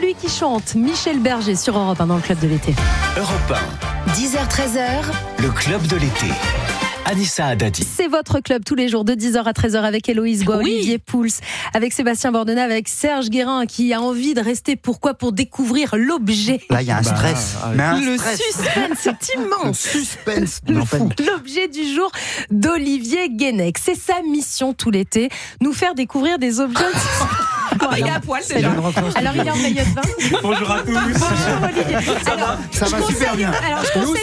celui qui chante, Michel Berger sur Europe 1 dans le Club de l'été. Europe 1, 10h-13h, le Club de l'été. Anissa Haddadi. C'est votre club tous les jours de 10h à 13h avec Héloïse Goua, Olivier Pouls, avec Sébastien Bordenave, avec Serge Guérin qui a envie de rester. Pourquoi ? Pour découvrir l'objet. Là, il y a un stress. Le suspense, c'est immense. Suspense. L'objet du jour d'Olivier Guénec. C'est sa mission tout l'été, nous faire découvrir des objets. Il est à poil déjà. Alors il est en maillot de bain. Bonjour à tous. Bonjour Olivier. Ça va super bien. Alors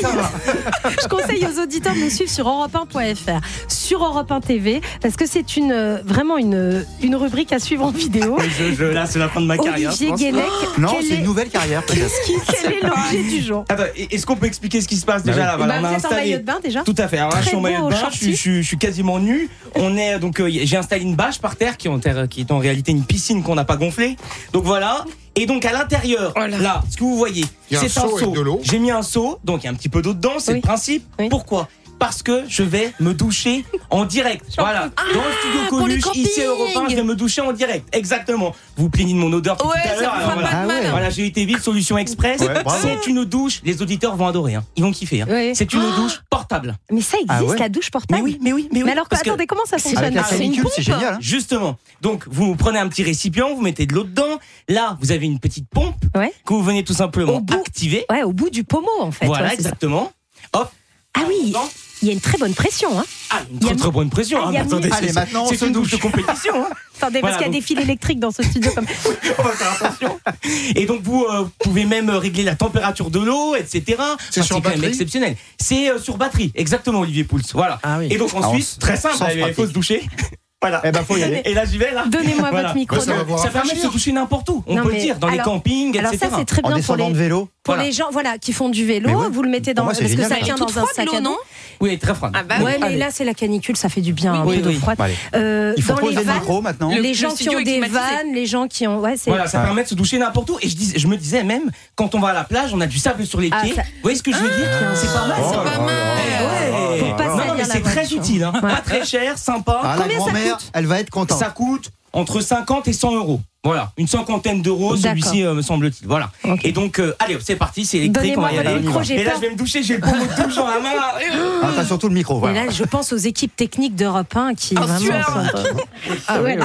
je conseille aux auditeurs de nous suivre sur europe1.fr, sur Europe 1 TV, parce que c'est vraiment une rubrique à suivre en vidéo. Là, c'est la fin de ma carrière. Olivier Guénec. Non, c'est une nouvelle carrière. Quel est l'objet du jour ? Attends, est-ce qu'on peut expliquer ce qui se passe déjà là ? Vous êtes en maillot de bain déjà ? Tout à fait. Alors là, je suis en maillot de bain, je suis quasiment nu. On est donc j'ai installé une bâche par terre qui est en réalité une piscine qu'on n'a pas gonflée. Donc voilà. Et donc à l'intérieur, là, ce que vous voyez, c'est un seau. J'ai mis un seau, donc il y a un petit peu d'eau dedans, c'est le principe. Oui. Pourquoi ? Parce que je vais me doucher en direct. Voilà. Dans le studio Coluche, ici à Europe 1, je vais me doucher en direct. Exactement. Vous plaignez de mon odeur tout à l'heure. Ça me fera pas de mal. Voilà, j'ai été vite, solution express. C'est une douche, les auditeurs vont adorer. Ils vont kiffer. Oui. C'est une douche portable. Mais ça existe, la douche portable ? Mais oui. Mais alors, Parce que- attendez, comment ça Avec fonctionne ? la C'est une canicule, pompe ? c'est génial. Justement. Donc, vous prenez un petit récipient, vous mettez de l'eau dedans. Là, vous avez une petite pompe Ouais. que vous venez tout simplement Au bout. activer. Ouais, au bout du pommeau en fait. Voilà, Ouais, c'est ça. exactement. Hop. Ah oui, il y a une très bonne pression. Hein. Ah, une très bonne pression. Ah, il y a Attendez, Allez, maintenant, on c'est se une douche de douche. compétition. Attendez, parce Voilà, qu'il y a donc- des fils électriques dans ce studio. Comme... On va faire attention. Et donc, vous pouvez même régler la température de l'eau, etc. C'est sur quand même batterie exceptionnel. C'est sur batterie, exactement, Olivier Pouls. Voilà. Ah oui. Et donc, ensuite, Alors, très simple, sans il faut pratique. se doucher. Voilà. Eh ben, faut y aller. Et là, j'y vais, là. Donnez-moi Voilà. votre micro. Ça va voir Ça permet de se doucher n'importe où, on Non, peut le mais dire, dans les alors- campings, Alors etc. ça, c'est très En bien pour descendant de les... vélo. Pour Voilà. les gens qui font du vélo, Mais ouais. vous le mettez dans Pour moi, c'est parce que génial, ça ça. tient Toute dans un froide, sac l'eau, à dos. non ? Oui, très froide. Ah bah Ouais, mais Allez. là c'est la canicule, ça fait du bien un Oui, peu d'eau oui. froide. Allez. Il faut Dans les poser le vannes, micro maintenant. les gens le qui studio ont est des climatisé. vannes, les gens qui ont, ouais, c'est. Voilà, ça permet de se doucher n'importe où. Et je me disais même, quand on va à la plage, on a du sable sur les Ah, pieds. ça- Vous voyez ce que je veux dire ? C'est pas mal. Oh ça. là pas mal. Ouais. Faut pas Non, salir mais la c'est très voiture. utile. Pas très cher, sympa. Ah, la Combien ça grand-mère, coûte ? elle va être contente. Ça coûte entre 50 et 100 euros. Voilà, une cinquantaine d'euros, D'accord. celui-ci me semble-t-il. Voilà. Ok. Et donc, allez, c'est parti, c'est électrique, on Donnez-moi va y votre aller. micro, j'ai Et là, peur. je vais me doucher, j'ai le pommeau de douche dans la main. Ah, t'as surtout le micro, Et voilà. là, je pense aux équipes techniques d'Europe 1 qui En vraiment sueur. sont- Ah oui,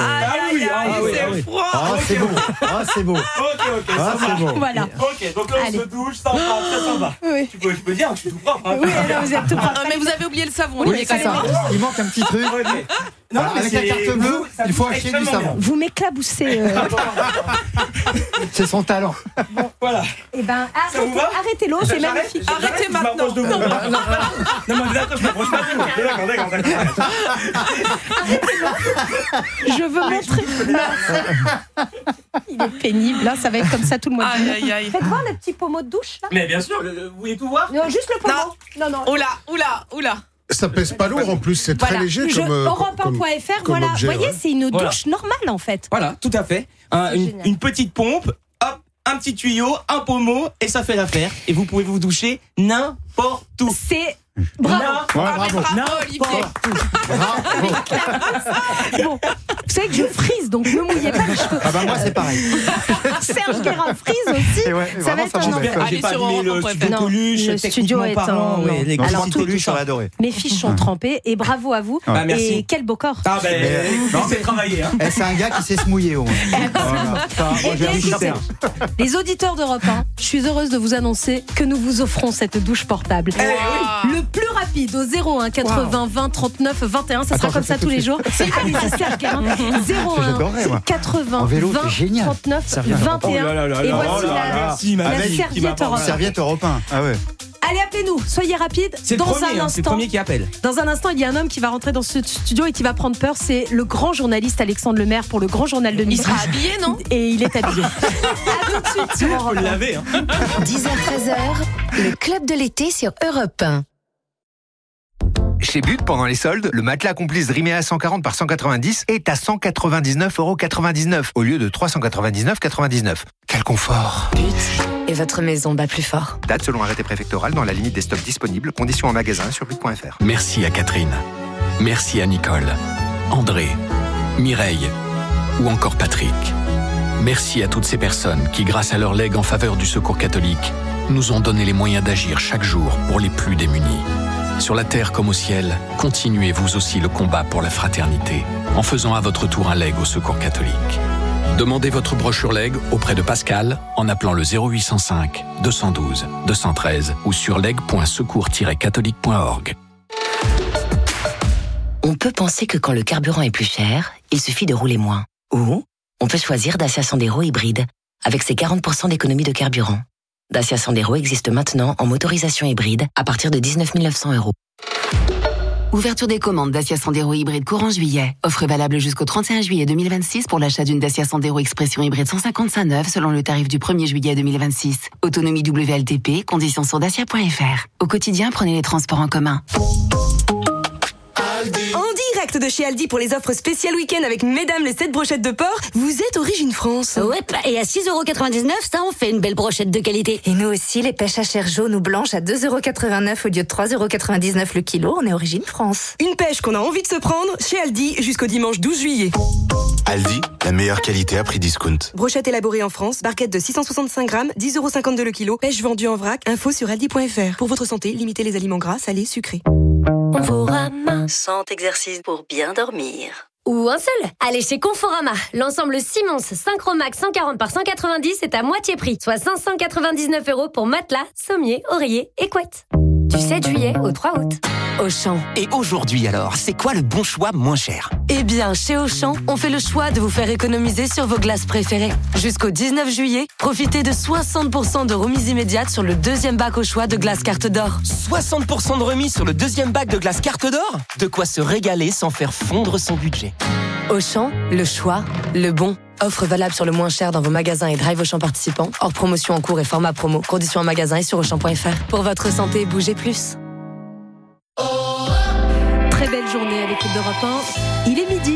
Ouais. oui. C'est froid. Ah, c'est beau. Ah, c'est beau. Ok, Ah, ça c'est marche. beau. Voilà. Ok, donc là, on Allez. se douche, sympa, très sympa. Oui. Tu peux dire que je suis tout propre. Oui, alors vous êtes tout Ah, mais vous avez oublié le savon, Oui, Olivier, c'est quand ça. même. Il manque un petit truc. Non, Alors, avec la carte bleue, il faut acheter du savon. Vous m'éclaboussez. C'est son talent. Voilà. Eh ben, Ça vous va arrêtez l'eau, c'est J'arrête, magnifique. j'arrête, Arrêtez je m'approche de vous. Non, mais d'accord, je m'approche pas de vous. D'accord. Je veux montrer. Il est pénible, là, ça va être comme ça tout le mois. Aïe, aïe, aïe. Faites voir le petit pommeau de douche, là. Mais bien sûr, vous voulez tout voir ? Non, juste le pommeau. Non. Oula. Ça pèse pas lourd en plus, c'est très Voilà. léger comme. Europe1.fr, comme voilà. objet, Vous voyez, ouais. c'est une Voilà. douche normale, en fait. Voilà, tout à fait. C'est génial. Une petite pompe, hop, un petit tuyau, un pommeau, et ça fait l'affaire. Et vous pouvez vous doucher n'importe où. C'est. Bravo. Ouais, bravo. Olivier. Bon, vous savez que je frise, donc ne mouillez pas les cheveux. Ah bah moi c'est pareil. Serge Guérin frise aussi. Et ouais, Ça va vraiment, être ça un m'embête. enfer. J'espère que j'ai Allez pas sur abîmé le Europe 1.fr. studio Non, Coluche, le techniquement studio est parlant, en- ouais, non. les Donc je Alors, pense tout, que lui, j'aurais adoré. Mes fiches sont trempées et bravo à vous. Bah, merci. Et quel beau corps. Ah ben, non, c'est travaillé, hein. Eh, c'est un gars qui sait se mouiller au moins. Voilà. Ça, moi, Eh j'ai bien, un écoutez, critère. les auditeurs d'Europe 1, je suis heureuse de vous annoncer que nous vous offrons cette douche portable. Le plus rapide au 01 80 20 39 21, ça sera Attends, comme je ça fais tous tout de les suite. jours. Allez-y, Serge Guérin. 01 J'adorerais, moi. 80 En vélo, 20 c'est génial. 39 21. Oh là là là Et là, voici oh là là, la merci, ma vie, qui serviette m'apporte Europe 1. Serviette Europe 1. Ah ouais. Allez, appelez-nous, soyez rapides. C'est le Dans premier, un hein, c'est le instant, premier qui appelle. dans un instant, il y a un homme qui va rentrer dans ce studio et qui va prendre peur. C'est le grand journaliste Alexandre Lemaire pour le Grand Journal de Il Midi. sera habillé, non ? Et il est habillé. À tout de suite sur Faut Europe le 1. laver, hein. 10h-13h, le club de l'été sur Europe 1. Chez But, pendant les soldes, le matelas Complice Drimea 140 par 190 est à 199,99€ au lieu de 399,99€. Quel confort! Et votre maison bat plus fort. Date selon arrêté préfectoral dans la limite des stocks disponibles. Conditions en magasin sur but.fr. Merci à Catherine. Merci à Nicole, André, Mireille ou encore Patrick. Merci à toutes ces personnes qui, grâce à leur legs en faveur du Secours catholique, nous ont donné les moyens d'agir chaque jour pour les plus démunis. Sur la terre comme au ciel, continuez vous aussi le combat pour la fraternité en faisant à votre tour un leg au Secours catholique. Demandez votre brochure leg auprès de Pascal en appelant le 0805 212 213 ou sur leg.secours-catholique.org. On peut penser que quand le carburant est plus cher, il suffit de rouler moins. Ou on peut choisir Dacia Sandero hybride avec ses 40% d'économie de carburant. Dacia Sandero existe maintenant en motorisation hybride à partir de 19 900 €. Ouverture des commandes Dacia Sandero hybride courant juillet. Offre valable jusqu'au 31 juillet 2026 pour l'achat d'une Dacia Sandero Expression hybride 155 neuve selon le tarif du 1er juillet 2026. Autonomie WLTP, conditions sur dacia.fr. Au quotidien, prenez les transports en commun. En direct de chez Aldi pour les offres spéciales week-end avec mesdames les 7 brochettes de porc, vous êtes Origine France. Ouais, et à 6,99 €, ça en fait une belle brochette de qualité. Et nous aussi, les pêches à chair jaune ou blanche à 2,89 € au lieu de 3,99 € le kilo, on est Origine France. Une pêche qu'on a envie de se prendre chez Aldi jusqu'au dimanche 12 juillet. Aldi, la meilleure qualité à prix discount. Brochette élaborée en France, barquette de 665 grammes, 10,52 € le kilo, pêche vendue en vrac, info sur aldi.fr. Pour votre santé, limitez les aliments gras, salés, sucrés. Conforama, 100 exercices pour bien dormir. Ou un seul. Allez chez Conforama. L'ensemble Simons Synchromax 140 par 190 est à moitié prix, soit 599 € pour matelas, sommier, oreiller et couette. Du 7 juillet au 3 août. Auchan. Et aujourd'hui alors, c'est quoi le bon choix moins cher ? Eh bien, chez Auchan, on fait le choix de vous faire économiser sur vos glaces préférées. Jusqu'au 19 juillet, profitez de 60% de remise immédiate sur le deuxième bac au choix de glace carte d'or. 60% de remise sur le deuxième bac de glace carte d'or ? De quoi se régaler sans faire fondre son budget. Auchan, le choix, le bon. Offre valable sur le moins cher dans vos magasins et drive Auchan participants. Hors promotion en cours et format promo. Conditions en magasin et sur Auchan.fr. Pour votre santé, bougez plus. Très belle journée à l'écoute d'Europe 1. Il est midi.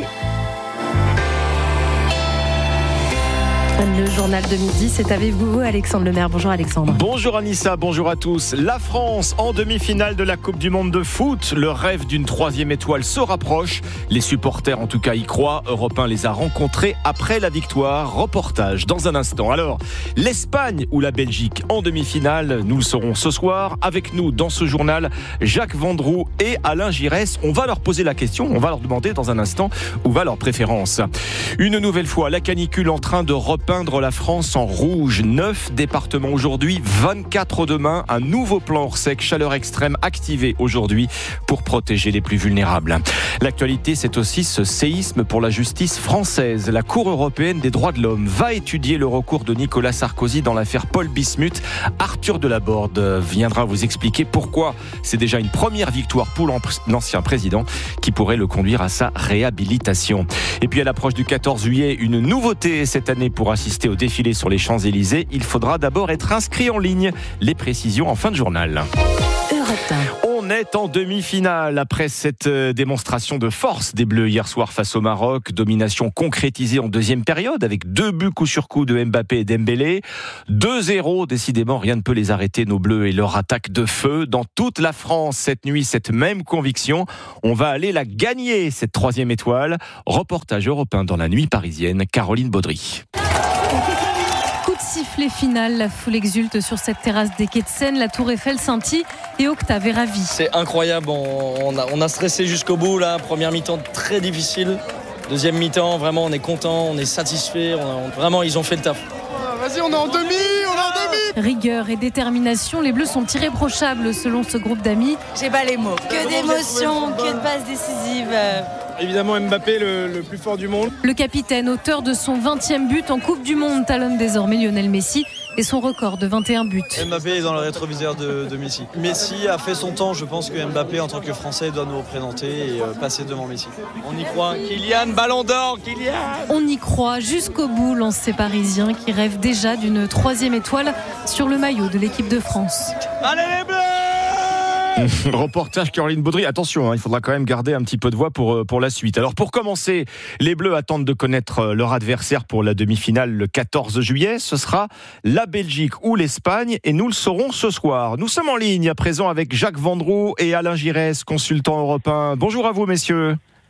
Le journal de midi, c'est avec vous, Alexandre Lemaire. Bonjour Alexandre. Bonjour Anissa, bonjour à tous. La France en demi-finale de la Coupe du Monde de foot. Le rêve d'une 3e étoile se rapproche. Les supporters en tout cas y croient. Europe 1 les a rencontrés après la victoire. Reportage dans un instant. Alors, l'Espagne ou la Belgique en demi-finale, nous le saurons ce soir. Avec nous dans ce journal, Jacques Vendroux et Alain Giresse. On va leur poser la question, on va leur demander dans un instant où va leur préférence. Une nouvelle fois, la canicule en train de repeindre la France en rouge. 9 départements aujourd'hui, 24 demain. Un nouveau plan hors sec, chaleur extrême activé aujourd'hui pour protéger les plus vulnérables. L'actualité, c'est aussi ce séisme pour la justice française. La Cour européenne des droits de l'homme va étudier le recours de Nicolas Sarkozy dans l'affaire Paul Bismuth. Arthur Delaborde viendra vous expliquer pourquoi c'est déjà une première victoire pour l'ancien président qui pourrait le conduire à sa réhabilitation. Et puis à l'approche du 14 juillet, une nouveauté cette année pour assister au défilé sur les Champs-Élysées. Il faudra d'abord être inscrit en ligne. Les précisions en fin de journal. On est en demi-finale après cette démonstration de force des Bleus hier soir face au Maroc. Domination concrétisée en deuxième période avec 2 buts coup sur coup de Mbappé et Dembélé. 2-0, décidément rien ne peut les arrêter, nos Bleus et leur attaque de feu. Dans toute la France cette nuit, cette même conviction. On va aller la gagner, cette 3e étoile. Reportage européen dans la nuit parisienne, Caroline Baudry. Coup de sifflet final, la foule exulte sur cette terrasse des Quais de Seine, la Tour Eiffel scintille et Octave est ravi. C'est incroyable, on a stressé jusqu'au bout là, première mi-temps très difficile, deuxième mi-temps vraiment on est content, on est satisfait, vraiment ils ont fait le taf. Vas-y, on est en demi. Rigueur et détermination, les Bleus sont irréprochables selon ce groupe d'amis. J'ai pas les mots. Que d'émotions, que de passes décisives. Évidemment Mbappé le plus fort du monde. Le capitaine, auteur de son 20e but en Coupe du Monde, talonne désormais Lionel Messi et son record de 21 buts. Mbappé est dans le rétroviseur de Messi. Messi a fait son temps, je pense que Mbappé en tant que Français doit nous représenter et passer devant Messi. On y croit. Kylian, ballon d'or, Kylian. On y croit jusqu'au bout, lancent ces Parisiens qui rêvent déjà d'une 3e étoile sur le maillot de l'équipe de France. Allez les Bleus! Reportage Caroline Baudry. Attention, il faudra quand même garder un petit peu de voix pour la suite. Alors pour commencer, les Bleus attendent de connaître leur adversaire pour la demi-finale le 14 juillet. Ce sera la Belgique ou l'Espagne et nous le saurons ce soir. Nous sommes en ligne à présent avec Jacques Vendroux et Alain Giresse, consultant européen. Bonjour à vous messieurs.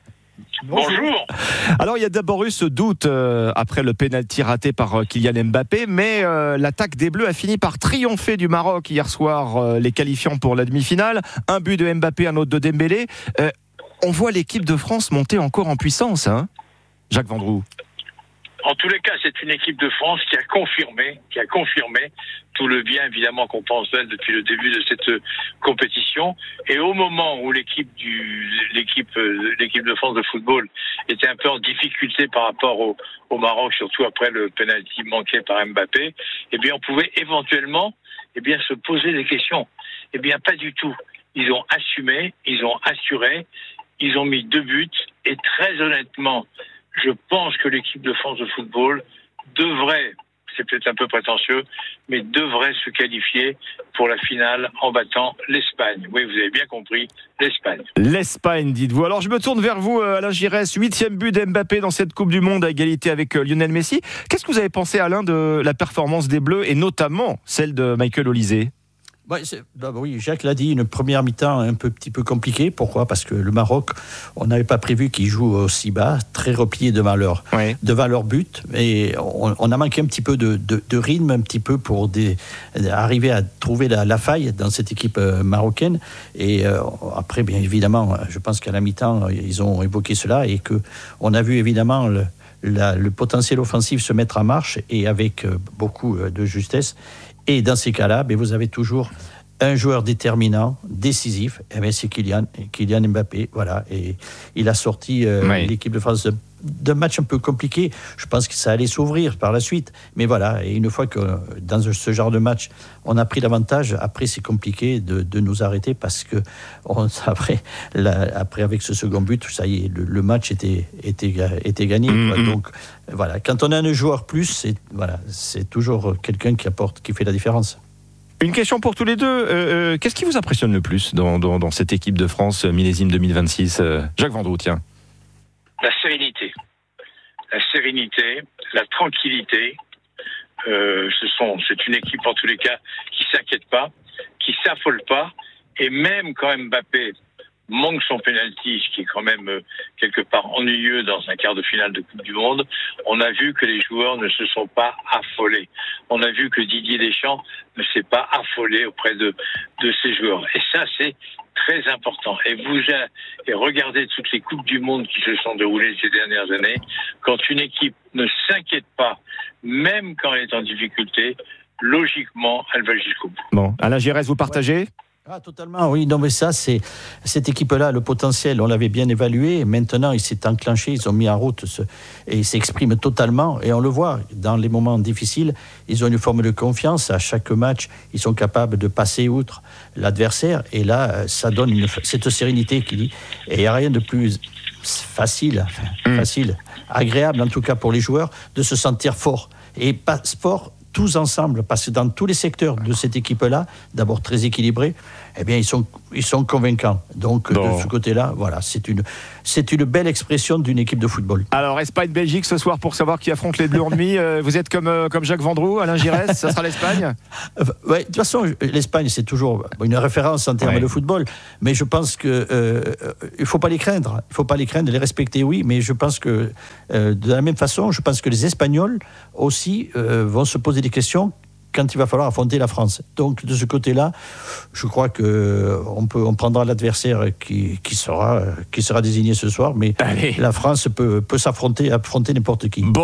Bonjour. Alors, il y a d'abord eu ce doute après le pénalty raté par Kylian Mbappé, mais l'attaque des Bleus a fini par triompher du Maroc hier soir, les qualifiant pour la demi-finale. Un but de Mbappé, un autre de Dembélé. On voit l'équipe de France monter encore en puissance, hein, Jacques Vendroux. En tous les cas, c'est une équipe de France qui a confirmé tout le bien évidemment qu'on pense d'elle depuis le début de cette compétition. Et au moment où l'équipe de France de football était un peu en difficulté par rapport au Maroc, surtout après le penalty manqué par Mbappé, eh bien on pouvait éventuellement se poser des questions. Eh bien pas du tout. Ils ont assumé, ils ont assuré, ils ont mis 2 buts et très honnêtement, je pense que l'équipe de France de football devrait, c'est peut-être un peu prétentieux, mais devrait se qualifier pour la finale en battant l'Espagne. Oui, vous avez bien compris, l'Espagne. L'Espagne, dites-vous. Alors je me tourne vers vous, Alain Giresse, 8e but d'Mbappé dans cette Coupe du Monde à égalité avec Lionel Messi. Qu'est-ce que vous avez pensé, Alain, de la performance des Bleus et notamment celle de Michael Olise ? Oui, Jacques l'a dit, une première mi-temps un petit peu compliquée. Pourquoi ? Parce que le Maroc, on n'avait pas prévu qu'ils jouent aussi bas, très repliés devant leur but. Et on a manqué un petit peu de rythme, un petit peu pour arriver à trouver la faille dans cette équipe marocaine. Et après, bien évidemment, je pense qu'à la mi-temps, ils ont évoqué cela et qu'on a vu évidemment le potentiel offensif se mettre en marche et avec beaucoup de justesse. Et dans ces cas-là, vous avez toujours un joueur déterminant, décisif, c'est Kylian Mbappé. Voilà, et il a sorti l'équipe de France d'un match un peu compliqué. Je pense que ça allait s'ouvrir par la suite. Mais voilà, et une fois que dans ce genre de match, on a pris l'avantage, après c'est compliqué de nous arrêter parce que après avec ce second but, ça y est, le match était gagné. Donc voilà, quand on a un joueur plus, c'est toujours quelqu'un qui fait la différence. Une question pour tous les deux. Qu'est-ce qui vous impressionne le plus dans cette équipe de France millésime 2026 ? Jacques Vendroux, tiens. La sérénité, la tranquillité. C'est une équipe en tous les cas qui s'inquiète pas, qui s'affole pas, et même quand Mbappé manque son penalty, ce qui est quand même quelque part ennuyeux dans un quart de finale de Coupe du Monde, on a vu que les joueurs ne se sont pas affolés. On a vu que Didier Deschamps ne s'est pas affolé auprès de ses joueurs. Et ça, c'est très important. Et regardez toutes les Coupes du Monde qui se sont déroulées ces dernières années. Quand une équipe ne s'inquiète pas, même quand elle est en difficulté, logiquement, elle va jusqu'au bout. Bon, Alain Giresse, vous partagez ? Totalement, oui. Non, mais ça, c'est cette équipe-là, le potentiel, on l'avait bien évalué. Maintenant, il s'est enclenché, ils ont mis en route et ils s'expriment totalement. Et on le voit, dans les moments difficiles, ils ont une forme de confiance. À chaque match, ils sont capables de passer outre l'adversaire. Et là, ça donne cette sérénité qui dit. Et il n'y a rien de plus facile, agréable en tout cas pour les joueurs, de se sentir fort. Et pas sport. Tous ensemble, parce que dans tous les secteurs de cette équipe-là, d'abord très équilibrée, ils sont convaincants. Donc, de ce côté-là, voilà, c'est une belle expression d'une équipe de football. Alors, Espagne-Belgique ce soir pour savoir qui affronte les Bleus en demi. Vous êtes comme Jacques Vendroux, Alain Giresse, ça sera l'Espagne ? De toute façon, l'Espagne, c'est toujours une référence en termes de football, mais je pense qu'il ne faut pas les craindre. Il ne faut pas les craindre, les respecter, oui, mais je pense que, de la même façon, je pense que les Espagnols aussi vont se poser des questions quand il va falloir affronter la France. Donc, de ce côté-là, je crois qu'on prendra l'adversaire qui sera désigné ce soir, mais la France peut affronter n'importe qui.